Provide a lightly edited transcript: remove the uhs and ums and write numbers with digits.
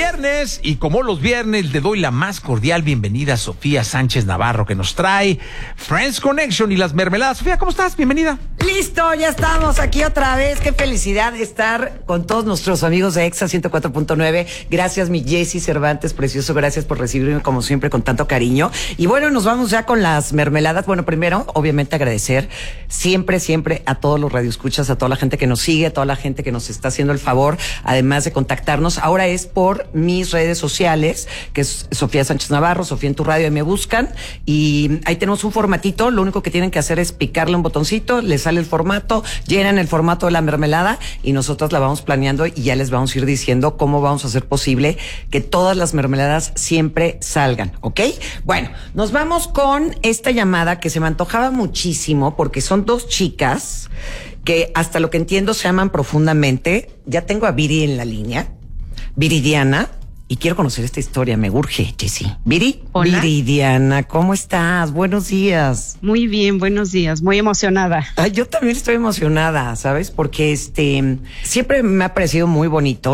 viernes y como los viernes le doy la más cordial bienvenida a Sofía Sánchez Navarro, que nos trae Friends Connection y las mermeladas. Sofía, ¿cómo estás? Bienvenida. Listo, ya estamos aquí otra vez. Qué felicidad estar con todos nuestros amigos de EXA 104.9. Gracias, mi Jessy Cervantes, precioso. Gracias por recibirme como siempre con tanto cariño. Y bueno, nos vamos ya con las mermeladas. Bueno, primero, obviamente agradecer siempre a todos los radioescuchas, a toda la gente que nos sigue, a toda la gente que nos está haciendo el favor, además de contactarnos. Ahora es por mis redes sociales, que es Sofía Sánchez Navarro, Sofía en tu radio, y me buscan. Y ahí tenemos un formatito. Lo único que tienen que hacer es picarle un botoncito, les sale el formato, llenan el formato de la mermelada y nosotros la vamos planeando y ya les vamos a ir diciendo cómo vamos a hacer posible que todas las mermeladas siempre salgan, ¿ok? Bueno, nos vamos con esta llamada que se me antojaba muchísimo porque son dos chicas que hasta lo que entiendo se aman profundamente. Ya tengo a Viri en la línea, Viridiana, y quiero conocer esta historia, me urge, Jessy. Viri, hola. Viridiana, ¿cómo estás? Buenos días. Muy bien, buenos días, muy emocionada. Ay, yo también estoy emocionada, ¿sabes? Porque siempre me ha parecido muy bonito